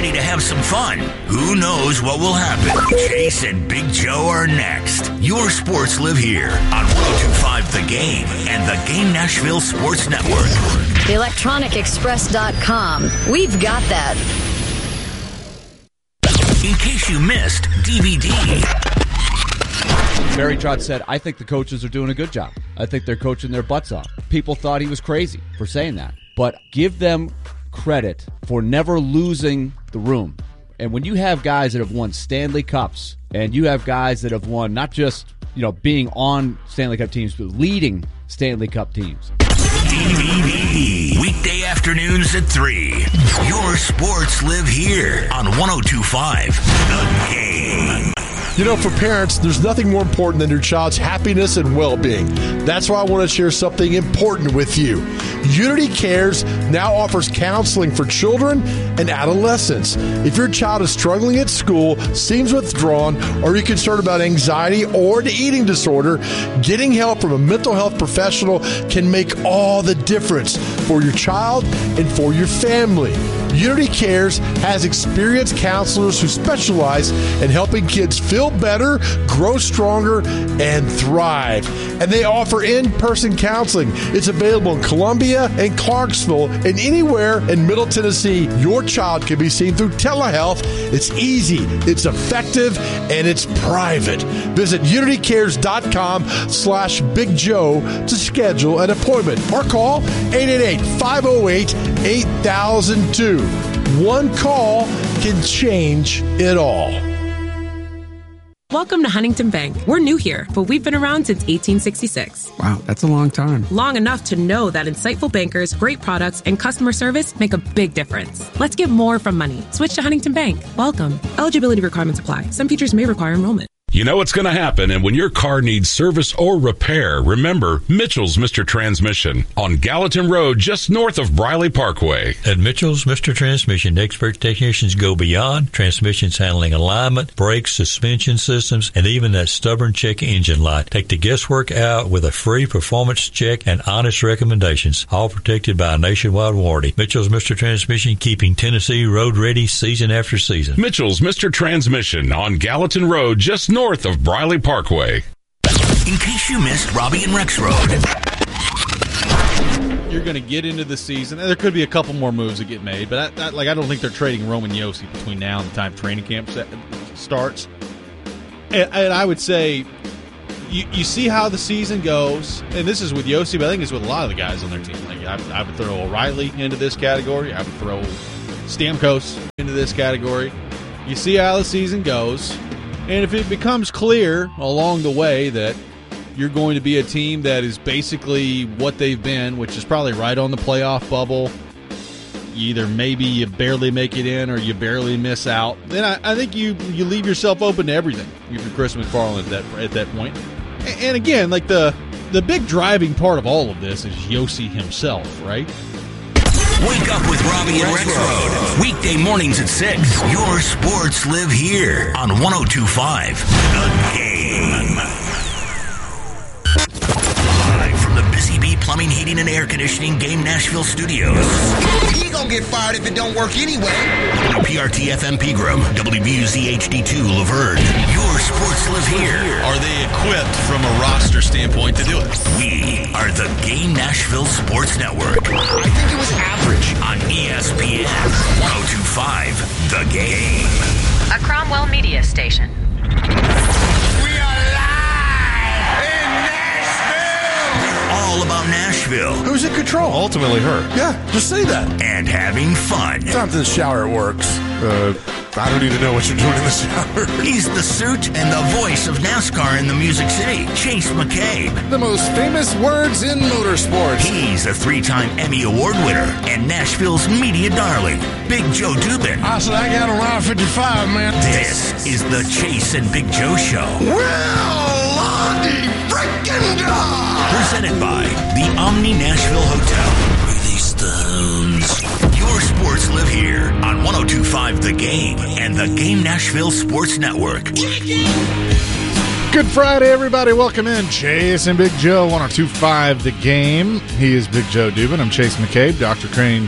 ready to have some fun. Who knows what will happen? Chase and Big Joe are next. Your sports live here on 102.5 The Game and the Game Nashville Sports Network. ElectronicExpress.com. We've got that. In case you missed DVD. Barry Trotz said, I think the coaches are doing a good job. I think they're coaching their butts off. People thought he was crazy for saying that. But give them credit for never losing the room. And when you have guys that have won Stanley Cups, and you have guys that have won not just, being on Stanley Cup teams, but leading Stanley Cup teams. DVD. Weekday afternoons at 3. Your sports live here on 102.5 The Game. For parents, there's nothing more important than your child's happiness and well-being. That's why I want to share something important with you. Unity Cares now offers counseling for children and adolescents. If your child is struggling at school, seems withdrawn, or you're concerned about anxiety or an eating disorder, getting help from a mental health professional can make all the difference for your child and for your family. Unity Cares has experienced counselors who specialize in helping kids feel better, grow stronger, and thrive. And they offer in-person counseling. It's available in Columbia and Clarksville and anywhere in Middle Tennessee. Your child can be seen through telehealth. It's easy, it's effective, and it's private. Visit unitycares.com/Big Joe to schedule an appointment or call 888-508-8002. One call can change it all. Welcome to Huntington Bank. We're new here, but we've been around since 1866. Wow, that's a long time. Long enough to know that insightful bankers, great products, and customer service make a big difference. Let's get more from money. Switch to Huntington Bank. Welcome. Eligibility requirements apply. Some features may require enrollment. You know what's going to happen, and when your car needs service or repair, remember Mitchell's Mr. Transmission on Gallatin Road, just north of Briley Parkway. At Mitchell's Mr. Transmission, expert technicians go beyond transmissions handling alignment, brakes, suspension systems, and even that stubborn check engine light. Take the guesswork out with a free performance check and honest recommendations, all protected by a nationwide warranty. Mitchell's Mr. Transmission, keeping Tennessee road ready season after season. Mitchell's Mr. Transmission on Gallatin Road, just north of Briley Parkway. In case you missed Robbie and Rex Road. You're going to get into the season, and there could be a couple more moves that get made, but I don't think they're trading Roman Josi between now and the time training camp starts. And I would say you see how the season goes, and this is with Josi, but I think it's with a lot of the guys on their team. Like I would throw O'Reilly into this category. I would throw Stamkos into this category. You see how the season goes. And if it becomes clear along the way that you're going to be a team that is basically what they've been, which is probably right on the playoff bubble, maybe you barely make it in or you barely miss out, then I think you leave yourself open to everything if you're Chris McFarland at that point. And again, like the big driving part of all of this is Josi himself, right? Wake up with Robbie and Rex Road. Weekday mornings at 6. Your sports live here on 102.5 The Game. Live from the Busy Bee Plumbing, Heating, and Air Conditioning Game Nashville Studios. He gonna get fired if it don't work anyway. WPRT FM Pegram, WBUZ HD2 Laverne. Your sports live here. Are they equipped from a roster standpoint to do it? We are the Game Nashville Sports Network. I think it was average. On ESPN 102.5 The Game. A Cromwell Media Station. All about Nashville. Who's in control? Ultimately her. Yeah, just say that. And having fun. Sometimes in the shower it works. I don't even know what you're doing in the shower. He's the suit and the voice of NASCAR in the Music City, Chase McCabe. The most famous words in motorsports. He's a 3-time Emmy Award winner and Nashville's media darling, Big Joe Dubin. I said I got a line 55, man. This is the Chase and Big Joe Show. Well, Lonnie frickin' dog. Presented by the Omni Nashville Hotel. Release Stones. Your sports live here on 102.5 The Game and the Game Nashville Sports Network. Good Friday, everybody. Welcome in. Chase and Big Joe, 102.5 The Game. He is Big Joe Dubin. I'm Chase McCabe. Dr. Crane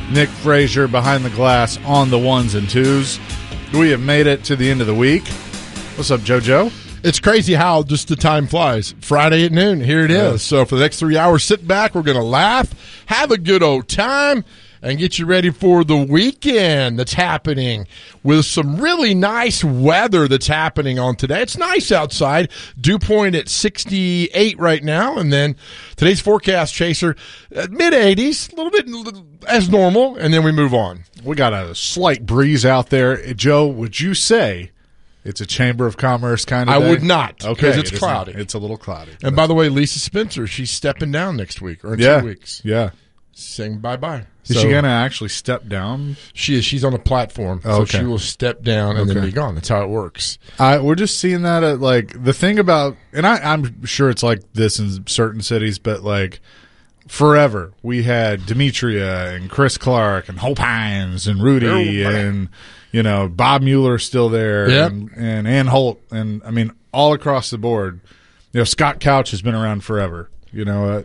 Nick Frazier behind the glass on the ones and twos. We have made it to the end of the week. What's up, JoJo? It's crazy how just the time flies. Friday at noon, here it is. So for the next 3 hours, sit back. We're going to laugh, have a good old time, and get you ready for the weekend that's happening with some really nice weather that's happening on today. It's nice outside. Dew point at 68 right now. And then today's forecast, Chaser, mid-80s, a little bit as normal, and then we move on. We got a slight breeze out there. Joe, would you say it's a Chamber of Commerce kind of I day? would not, because Okay, it's cloudy. It's a little cloudy. And by the way, Lisa Spencer, she's stepping down next week, or in 2 weeks. Yeah. Saying bye-bye. Is she going to actually step down? She is. She's on a platform, Oh, okay. so she will step down and then be gone. That's how it works. We're just seeing that at, like, the thing about, and I'm sure it's like this in certain cities, but, like, forever we had Demetria and Chris Clark and Hope Hines and Rudy and, you know, Bob Mueller still there and Ann Holt. And, I mean, all across the board. You know, Scott Couch has been around forever, you know,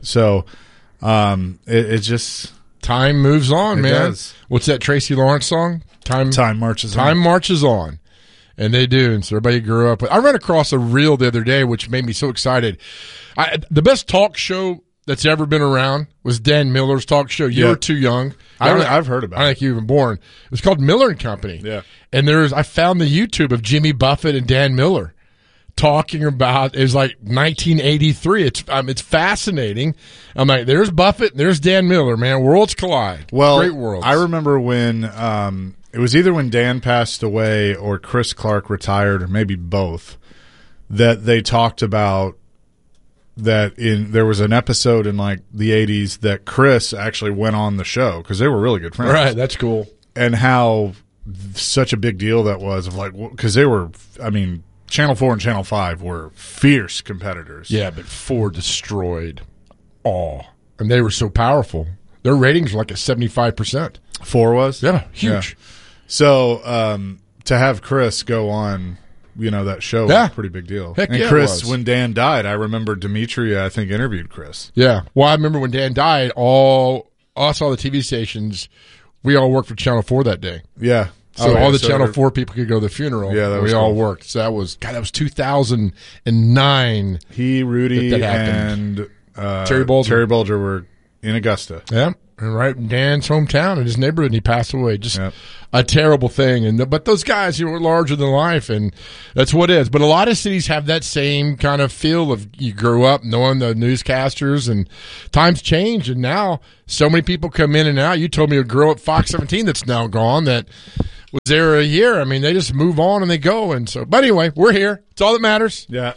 it's just... Time moves on, man. Does. What's that Tracy Lawrence song? Time marches on. Time marches on. And they do. And so everybody grew up with. I ran across a reel the other day, which made me so excited. The best talk show that's ever been around was Dan Miller's talk show. You were too young. I've heard about it. I don't think you were even born. It was called Miller and Company. Yeah. And I found the YouTube of Jimmy Buffett and Dan Miller talking about, it was like 1983. It's fascinating. I'm like, there's Buffett, there's Dan Miller, man. Worlds collide. Well, great worlds. I remember when it was either when Dan passed away or Chris Clark retired, or maybe both, that they talked about that there was an episode in like the 80s that Chris actually went on the show because they were really good friends. Right, that's cool. And how such a big deal that was, of like, because they were, I mean, Channel 4 and Channel 5 were fierce competitors. Yeah, but 4 destroyed all. And they were so powerful. Their ratings were like at 75%. 4 was? Yeah, huge. Yeah. So to have Chris go on, you know, that show was a pretty big deal. Heck and yeah, Chris, it was. when Dan died, I remember Demetria, I think, interviewed Chris. Yeah. Well, I remember when Dan died, all the TV stations, we all worked for Channel 4 that day. Yeah. So all the Channel 4 people could go to the funeral. Yeah, that was we all cool. worked. So that was 2009. He, Rudy, that happened. and Terry Bolger were in Augusta. Yeah, and right in Dan's hometown in his neighborhood, and he passed away. Just a terrible thing. But those guys, were larger than life, and that's what it is. But a lot of cities have that same kind of feel of you grew up knowing the newscasters, and times change, and now so many people come in and out. You told me a girl at Fox 17 that's now gone that was there a year. I mean, they just move on and they go. And so, but anyway, we're here. It's all that matters. Yeah.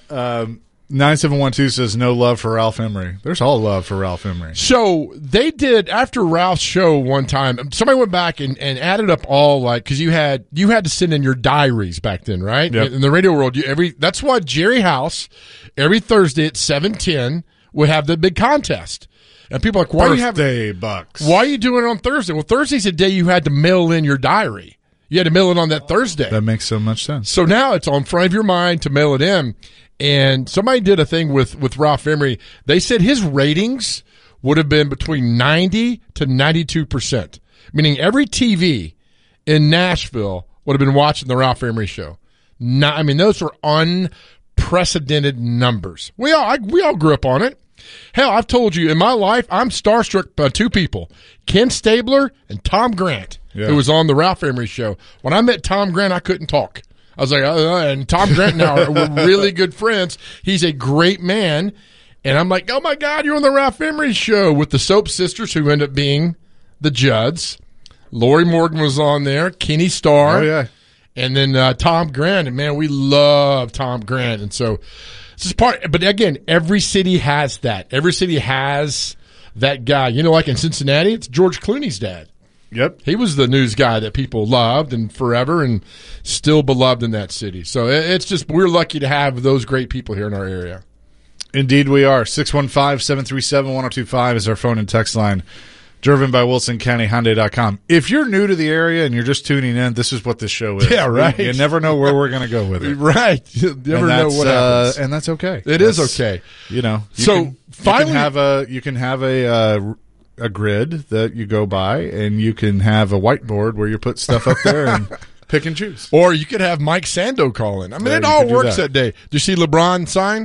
9712 says no love for Ralph Emery. There's all love for Ralph Emery. So they did, after Ralph's show one time, somebody went back and added up all, like, because you had to send in your diaries back then, right? Yep. In the radio world, that's why Jerry House, every Thursday at 7:10, would have the big contest. And people are like, Birthday bucks. Why are you doing it on Thursday? Well, Thursday's a day you had to mail in your diary. You had to mail it on that Thursday. That makes so much sense. So now it's on front of your mind to mail it in. And somebody did a thing with Ralph Emery. They said his ratings would have been between 90 to 92%, meaning every TV in Nashville would have been watching the Ralph Emery show. Those were unprecedented numbers. We all grew up on it. Hell, I've told you, in my life, I'm starstruck by 2 people, Ken Stabler and Tom Grant, who was on the Ralph Emery show. When I met Tom Grant, I couldn't talk. I was like, and Tom Grant and I were really good friends. He's a great man. And I'm like, oh, my God, you're on the Ralph Emery show with the Soap Sisters, who end up being the Judds. Lori Morgan was on there, Kenny Starr. Oh, yeah. And then Tom Grant. And, man, we love Tom Grant. And so this is but again, every city has that. Every city has that guy. Like in Cincinnati, it's George Clooney's dad. Yep. He was the news guy that people loved and forever and still beloved in that city. So it's just, we're lucky to have those great people here in our area. Indeed we are. 615-737-1025 is our phone and text line. Driven by WilsonCountyHyundai.com. If you're new to the area and you're just tuning in, this is what this show is. Yeah, right. You never know where we're going to go with it. Right. You never know what happens. And that's okay. It is okay. You finally, you can have a a grid that you go by, and you can have a whiteboard where you put stuff up there and pick and choose. Or you could have Mike Sando call in. I mean, Yeah, it you all could do works that. that day. Do you see LeBron sign?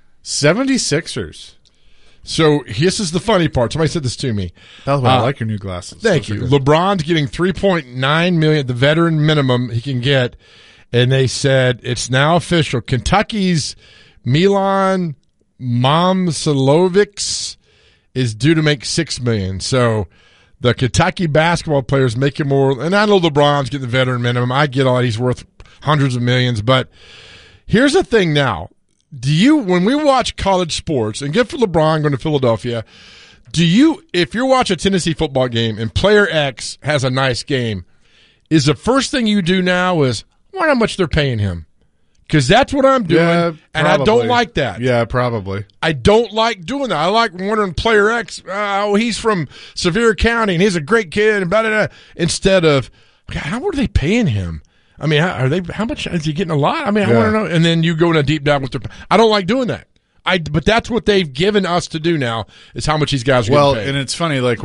76ers. So this is the funny part. Somebody said this to me. By the way, I like your new glasses. Thank Those you. are good. LeBron's getting $3.9 million, the veteran minimum he can get, and they said it's now official. Kentucky's Milan Momcilovic is due to make $6 million. So the Kentucky basketball players making more. And I know LeBron's getting the veteran minimum. I get all that. He's worth hundreds of millions. But here's the thing now. When we watch college sports, and good for LeBron going to Philadelphia, if you're watching a Tennessee football game and player X has a nice game, is the first thing you do now is, I wonder how much they're paying him? Because that's what I'm doing, Yeah, and I don't probably. like that. Yeah, probably. I don't like doing that. I like wondering player X, he's from Sevier County, and he's a great kid, and blah, blah, blah, instead of, God, how are they paying him? I mean, how much is he getting? A lot? I mean, I want to know. And then you go in a deep dive with their. I don't like doing that. But that's what they've given us to do now is how much these guys are getting paid. And it's funny, like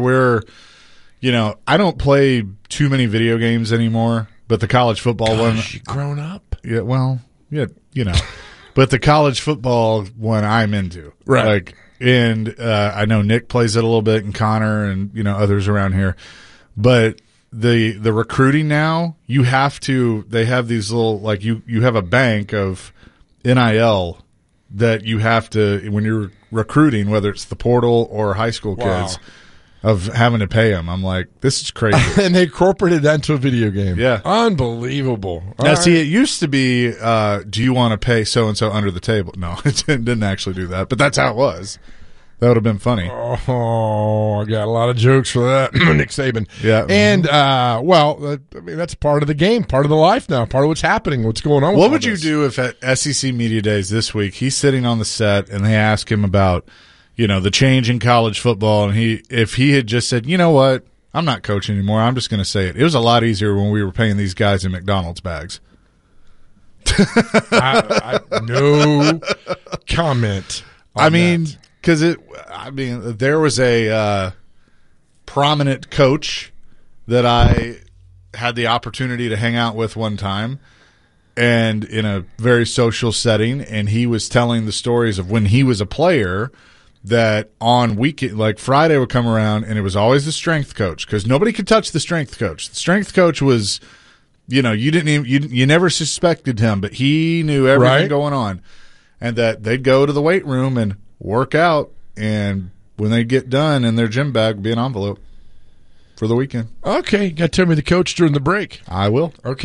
I don't play too many video games anymore, but the college football one. You grown up? Yeah, well, yeah, but the college football one I'm into, right? Like, and I know Nick plays it a little bit, and Connor, and others around here, but. The recruiting now, you have to. They have these little you have a bank of NIL that you have to when you're recruiting, whether it's the portal or high school kids, of having to pay them. I'm like, this is crazy. And they incorporated that into a video game. Yeah, unbelievable. Now, see, it used to be, do you want to pay so and so under the table? No, it didn't actually do that, but that's how it was. That would have been funny. Oh, I got a lot of jokes for that, Nick Saban. Yeah. And, I mean, that's part of the game, part of the life now, part of what's happening, what's going on. What would you do if at SEC Media Days this week, he's sitting on the set and they ask him about, the change in college football, and if he had just said, you know what, I'm not coaching anymore, I'm just going to say it. It was a lot easier when we were paying these guys in McDonald's bags. No comment. Because there was a prominent coach that I had the opportunity to hang out with one time, and in a very social setting, and he was telling the stories of when he was a player that on weekend, like Friday would come around, and it was always the strength coach because nobody could touch the strength coach. The strength coach was, you never suspected him, but he knew everything going on, and that they'd go to the weight room and work out, and when they get done in their gym bag, be an envelope for the weekend. Okay, you got to tell me the coach during the break. I will. Okay.